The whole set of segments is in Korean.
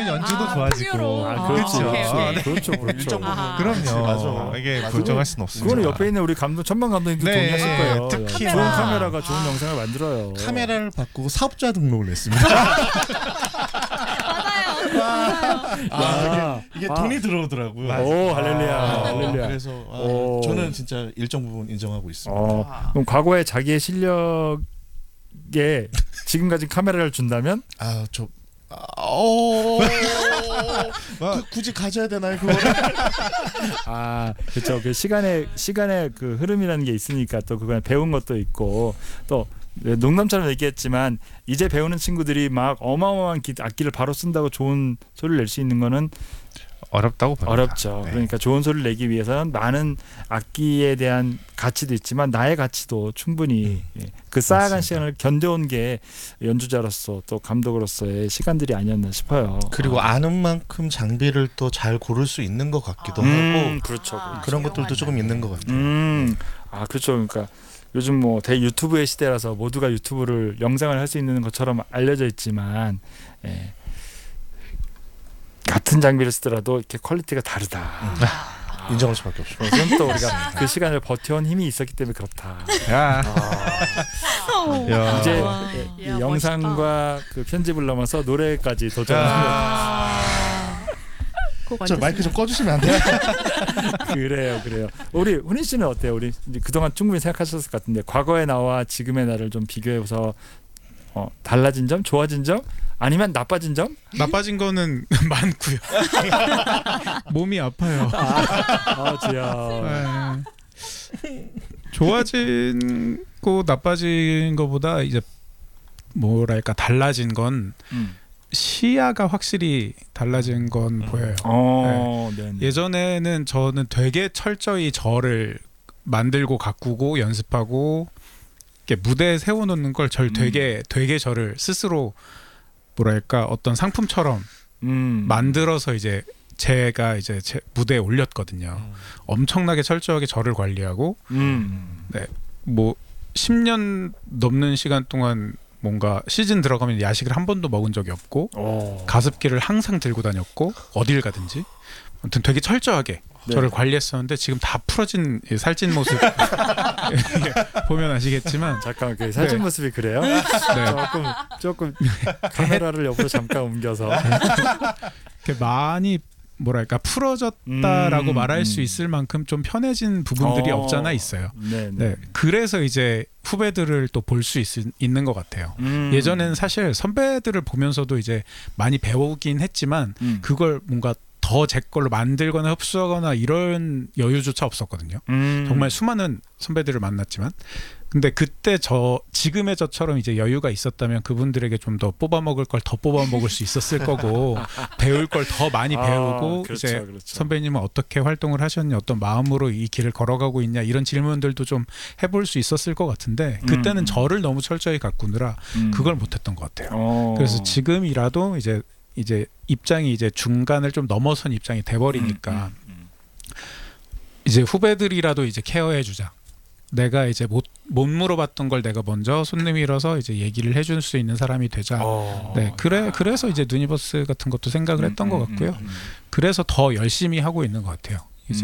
그러면 연주도 좋아지고. 그렇죠. 그렇죠. 그럼요. 맞아. 이게 불정할 수는 없습니다. 그거는 옆에 있는 우리 천만 감독님도 네, 동의하실 거예요. 특히 좋은 카메라가 좋은 영상을 만들어요. 카메라를 바꾸고 사업자 등록을 했습니다. 맞아요. 이게 돈이 들어오더라고요. 오, 할렐루야. 그래서 저는 진짜 일정 부분 인정하고 있습니다. 그럼 과거에 자기의 실력에 지금 가진 카메라를 준다면? 굳이 가져야 되나요 그거를? 그렇죠. 그 시간의 그 흐름이라는 게 있으니까 또 그거에 배운 것도 있고 또 농담처럼 얘기했지만 이제 배우는 친구들이 막 어마어마한 악기를 바로 쓴다고 좋은 소리를 낼 수 있는 거는 어렵다고 봅니다. 어렵죠. 네. 그러니까 좋은 소리를 내기 위해서는 많은 악기에 대한 가치도 있지만 나의 가치도 충분히 그 쌓아간 맞습니다. 시간을 견뎌온 게 연주자로서 또 감독으로서의 시간들이 아니었나 싶어요. 그리고 아는 만큼 장비를 또 잘 고를 수 있는 것 같기도 하고 그렇죠. 그런 것들도 조금 있는 것 같아요. 그렇죠. 그러니까 요즘 뭐 대유튜브의 시대라서 모두가 유튜브를 영상을 할 수 있는 것처럼 알려져 있지만 같은 장비를 쓰더라도 이렇게 퀄리티가 다르다. 인정할 수밖에 없죠. 그것은 또 우리가 그 시간을 버텨온 힘이 있었기 때문에 그렇다. 이제 이 영상과 그 편집을 넘어서 노래까지 도전하는. 저 마이크 좀 꺼주시면 안 돼요? 그래요. 우리 훈이 씨는 어때요? 우리 그동안 충분히 생각하셨을 것 같은데 과거의 나와 지금의 나를 좀 비교해서 달라진 점, 좋아진 점, 아니면 나빠진 점? 나빠진 거는 많고요. 몸이 아파요. 지야. 좋아진 거 나빠진 거보다 이제 뭐랄까 달라진 건 시야가 확실히 달라진 건 보여요. 예전에는 저는 되게 철저히 저를 만들고 가꾸고 연습하고 이렇게 무대에 세워놓는 걸 되게 저를 스스로 뭐랄까 어떤 상품처럼 만들어서 이제 제가 이제 제 무대에 올렸거든요. 엄청나게 철저하게 저를 관리하고 뭐 10년 넘는 시간 동안 뭔가 시즌 들어가면 야식을 한 번도 먹은 적이 없고 가습기를 항상 들고 다녔고 어딜 가든지 아무튼 되게 철저하게 저를 관리했었는데 지금 다 풀어진 살찐 모습 보면 아시겠지만 잠깐 그 살찐 모습이 그래요? 조금 카메라를 옆으로 잠깐 옮겨서 많이 뭐랄까 풀어졌다라고 말할 수 있을 만큼 좀 편해진 부분들이 없잖아 있어요. 네. 그래서 이제 후배들을 또 볼 수 있는 것 같아요. 예전에는 사실 선배들을 보면서도 이제 많이 배우긴 했지만 그걸 뭔가 더 제 걸로 만들거나 흡수하거나 이런 여유조차 없었거든요. 정말 수많은 선배들을 만났지만 근데 그때 지금의 저처럼 이제 여유가 있었다면 그분들에게 좀 더 뽑아먹을 걸 더 뽑아먹을 수 있었을 거고 배울 걸 더 많이 배우고 이제 선배님은 어떻게 활동을 하셨냐 어떤 마음으로 이 길을 걸어가고 있냐 이런 질문들도 좀 해볼 수 있었을 것 같은데 그때는 저를 너무 철저히 가꾸느라 그걸 못했던 것 같아요. 그래서 지금이라도 이제 입장이 이제 중간을 좀 넘어선 입장이 돼버리니까 이제 후배들이라도 이제 케어해주자. 내가 이제 못 물어봤던 걸 내가 먼저 손 내밀어서 이제 얘기를 해줄 수 있는 사람이 되자. 그래서 이제 누니버스 같은 것도 생각을 했던 것 같고요. 그래서 더 열심히 하고 있는 것 같아요. 이제.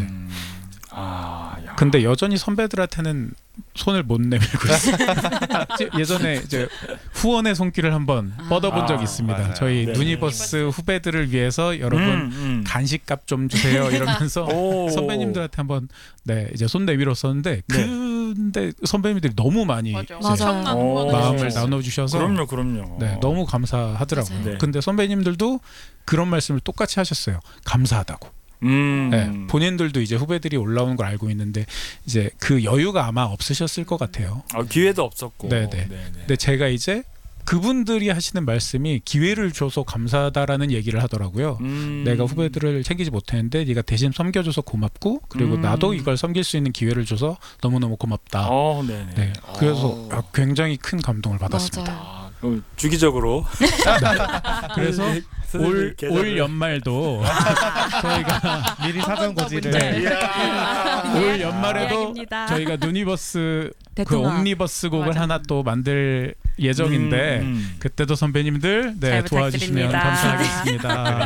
근데 여전히 선배들한테는 손을 못 내밀고 있어요. 예전에 이제 후원의 손길을 한번 뻗어본 적이 있습니다. 맞아요. 저희 누니버스 후배들을 위해서 여러분 간식값 좀 주세요 이러면서 선배님들한테 한번 이제 손 내밀었었는데 근데 선배님들이 너무 많이 마음을 나눠주셔서 그럼요. 너무 감사하더라고요. 근데 선배님들도 그런 말씀을 똑같이 하셨어요. 감사하다고. 본인들도 이제 후배들이 올라오는 걸 알고 있는데 이제 그 여유가 아마 없으셨을 것 같아요. 기회도 없었고. 근데 제가 이제 그분들이 하시는 말씀이 기회를 줘서 감사하다라는 얘기를 하더라고요. 내가 후배들을 챙기지 못했는데 네가 대신 섬겨줘서 고맙고 그리고 나도 이걸 섬길 수 있는 기회를 줘서 너무너무 고맙다. 그래서 굉장히 큰 감동을 받았습니다. 주기적으로. 그래서 올 연말도 저희가 미리 사전 고지를 올 연말에도 저희가 누니버스 그 옴니버스 곡을 하나 또 만들 예정인데 그때도 선배님들 도와주시면 감사하겠습니다.